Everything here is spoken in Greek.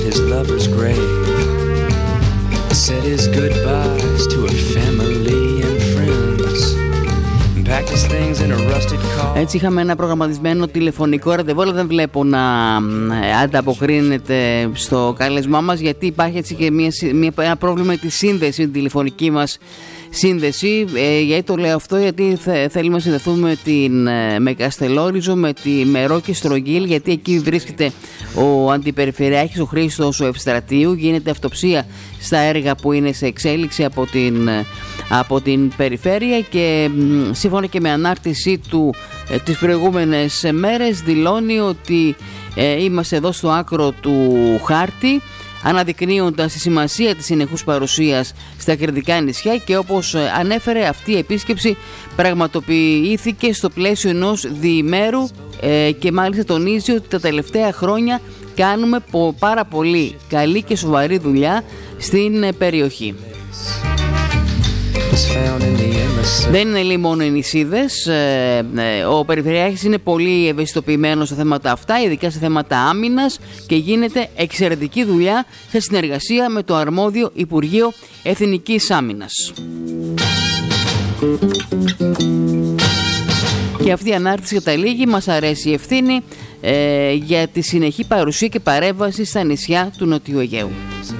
his lover's grave, said his goodbyes to her family and friends, and packed his things in a rusted car. Έτσι είχαμε ένα προγραμματισμένο τηλεφωνικό ραντεβού, αλλά δεν βλέπω να ανταποκρίνεται στο κάλεσμά μας, γιατί υπάρχει έτσι και ένα πρόβλημα με τη σύνδεση, την τηλεφωνική μας σύνδεση. Γιατί το λέω αυτό? Γιατί θέλουμε να συνδεθούμε με Καστελόριζο, με Ρόκη Στρογγύλ, γιατί εκεί βρίσκεται ο αντιπεριφερειάρχης, ο Χρήστος ο Ευστρατείου. Γίνεται αυτοψία στα έργα που είναι σε εξέλιξη από την περιφέρεια, και σύμφωνα και με ανάρτησή του τις προηγούμενες μέρες δηλώνει ότι είμαστε εδώ στο άκρο του χάρτη, αναδεικνύοντας τη σημασία της συνεχούς παρουσίας στα Κρητικά νησιά, και όπως ανέφερε, αυτή η επίσκεψη πραγματοποιήθηκε στο πλαίσιο ενός διημέρου, και μάλιστα τονίζει ότι τα τελευταία χρόνια κάνουμε πάρα πολύ καλή και σοβαρή δουλειά στην περιοχή. Δεν είναι λέει μόνο οι νησίδες. Ο Περιφερειάρχης είναι πολύ ευαισθητοποιημένος στα θέματα αυτά, ειδικά σε θέματα άμυνας, και γίνεται εξαιρετική δουλειά σε συνεργασία με το αρμόδιο Υπουργείο Εθνικής Άμυνας. Και αυτή η ανάρτηση καταλήγει: μας αρέσει η ευθύνη για τη συνεχή παρουσία και παρέμβαση στα νησιά του Νοτιού Αιγαίου.